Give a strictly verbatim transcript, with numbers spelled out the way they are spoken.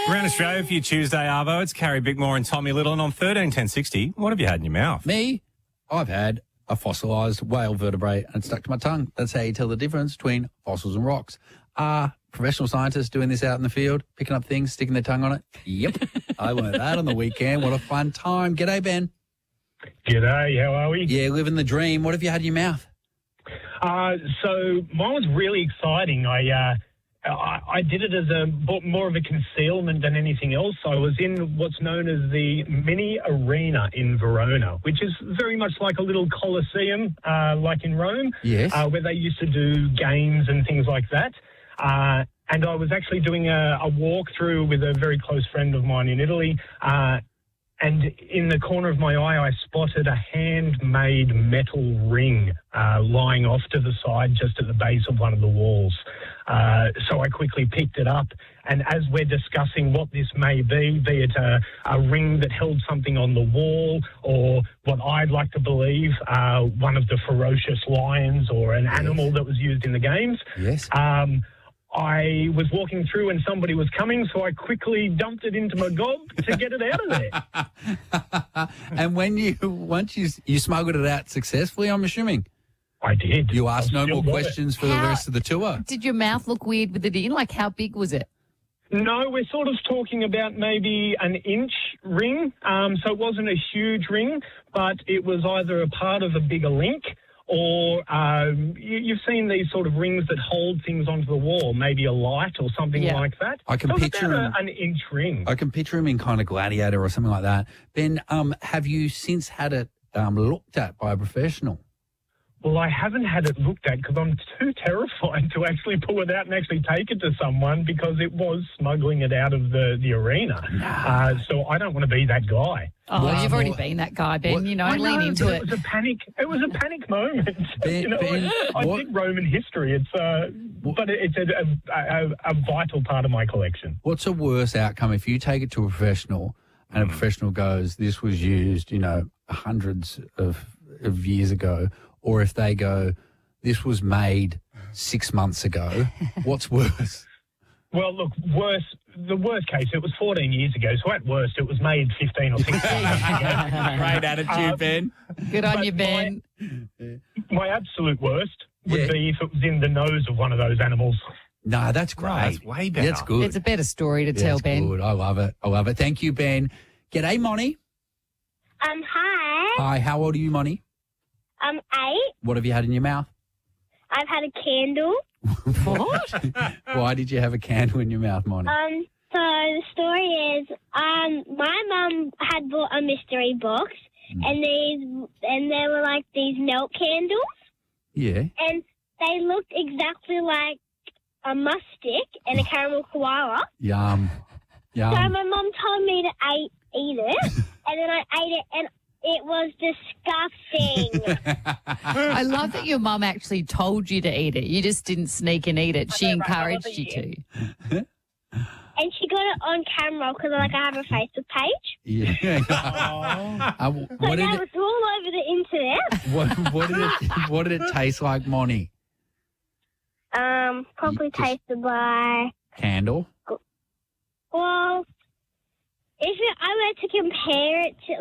Around Australia for your Tuesday, Arvo. It's Carrie Bickmore and Tommy Little. And on thirteen ten sixty, what have you had in your mouth? Me, I've had a fossilised whale vertebrae and it's stuck to my tongue. That's how you tell the difference between fossils and rocks. Are professional scientists doing this out in the field, picking up things, sticking their tongue on it? Yep. I learned that on the weekend. What a fun time. G'day, Ben. G'day, how are we? Yeah, living the dream. What have you had in your mouth? Uh, so mine was really exciting. I, uh, I I did it as a more of a concealment than anything else. I was in what's known as the Mini Arena in Verona, which is very much like a little Colosseum, uh, like in Rome, Yes. uh, where they used to do games and things like that. Uh, and I was actually doing a, a walkthrough with a very close friend of mine in Italy. Uh, And in the corner of my eye, I spotted a handmade metal ring uh, lying off to the side just at the base of one of the walls. Uh, so I quickly picked it up. And as we're discussing what this may be, be it a, a ring that held something on the wall or what I'd like to believe, uh, one of the ferocious lions or an Yes. animal that was used in the games, Yes. um, I was walking through and somebody was coming, so I quickly dumped it into my gob to get it out of there. And when you, once you, you smuggled it out successfully, I'm assuming, I did. you asked no I still more got questions for the How- rest of the tour. Did your mouth look weird with it in? Like, how big was it? it. No, we're sort of talking about maybe an inch ring. Um, so it wasn't a huge ring, but it was either a part of a bigger link or um, you, you've seen these sort of rings that hold things onto the wall, maybe a light or something Yeah. like that. I can so it was picture about him- a, an inch ring. I can picture him in kind of Gladiator or something like that. Ben, um, have you since had it um, looked at by a professional? Well, I haven't had it looked at because I'm too terrified to actually pull it out and actually take it to someone because it was smuggling it out of the, the arena. Uh, so I don't want to be that guy. Oh, What- you've already what- been that guy, Ben. what- you know, I lean know, into but it. It was a panic. It was a panic moment. Ben- you know, Ben, I, I what- think Roman history. It's uh, but it's a, a, a, a vital part of my collection. What's a worse outcome if you take it to a professional and a professional goes, this was used, you know, hundreds of, of years ago, or if they go, this was made six months ago, what's worse? Well, look, worse. The worst case, it was fourteen years ago. So at worst, it was made fifteen or sixteen years ago. Great attitude, Um, Ben. Good on but you, Ben. My absolute worst would Yeah. be if it was in the nose of one of those animals. No, that's No, great. that's way better. That's good. It's a better story to Yeah, tell, it's Ben. good. I love it. I love it. Thank you, Ben. G'day, Moni. Um, hi. Hi, how old are you, Moni? I'm eight. What have you had in your mouth? I've had a candle. What? Why did you have a candle in your mouth, Moni? Um, so the story is, um, my mum had bought a mystery box, and these, and there were like these milk candles, Yeah. and they looked exactly like a musk stick and a caramel koala. Yum. So Yum. my mum told me to eat, eat it, and then I ate it, and it was disgusting. I love that your mum actually told you to eat it. You just didn't sneak and eat it. She know, right? encouraged I love you it, to. And she got it on camera because like I have a Facebook page. Yeah. Uh, So what did now it, it's all over the internet. what, what did it what did it taste like, Moni? Um, probably Just- tasted like, Candle? well, if it, I were to compare it to